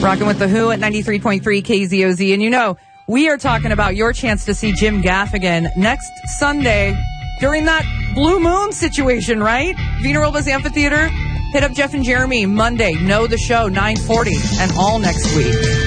Rocking with The Who at 93.3 KZOZ. And you know, we are talking about your chance to see Jim Gaffigan next Sunday during that Blue Moon situation, right? Vina Robles Amphitheater. Hit up Jeff and Jeremy Monday. Know the show, 9:40, and all next week.